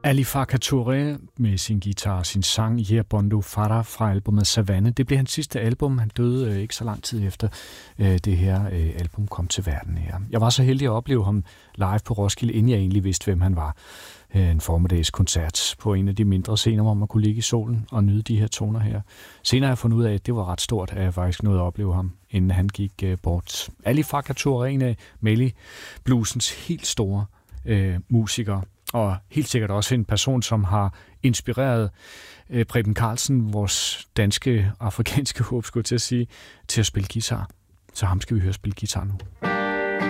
Ali Farka Touré med sin guitar og sin sang Yer Bondo Farah fra albumet Savanne. Det blev hans sidste album. Han døde ikke så lang tid efter det her album kom til verden her. Jeg var så heldig at opleve ham live på Roskilde, inden jeg egentlig vidste, hvem han var. En formiddagskoncert på en af de mindre scener, hvor man kunne ligge i solen og nyde de her toner her. Senere har jeg fundet ud af, at det var ret stort, at jeg faktisk nåede at opleve ham, inden han gik bort. Ali Farka Touré, en af Mali Bluesens helt store musikere, og helt sikkert også en person, som har inspireret Preben Carlsen, vores danske afrikanske håb, skulle jeg til at sige, til at spille guitar. Så ham skal vi høre spille guitar nu.